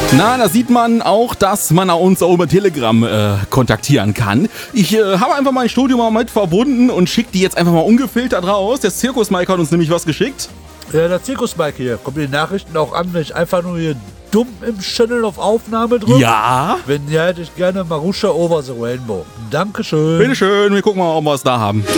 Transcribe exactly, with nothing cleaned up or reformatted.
Na, da sieht man auch, dass man uns auch über Telegram äh, kontaktieren kann. Ich äh, habe einfach mein Studio mal mit verbunden und schicke die jetzt einfach mal ungefiltert raus. Der Zirkus Mike hat uns nämlich was geschickt. Ja, der Zirkus Mike hier. Kommt die Nachrichten auch an, wenn ich einfach nur hier dumm im Channel auf Aufnahme drücke? Ja. Wenn ja, hätte ich gerne Marusha Over the Rainbow. Dankeschön. Bitteschön, wir gucken mal, ob wir es da haben.